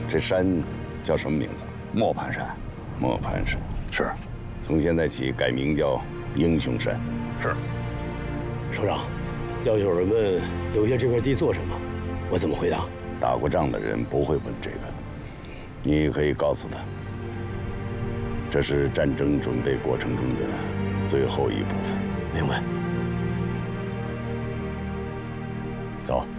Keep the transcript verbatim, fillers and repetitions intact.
这山叫什么名字？ 磨盘山。 磨盘山。 是。 从现在起改名叫英雄山。 是。 首长，要是有人问留下这块地做什么，我怎么回答？ 打过仗的人不会问这个，你可以告诉他，这是战争准备过程中的最后一部分。 明白。 走。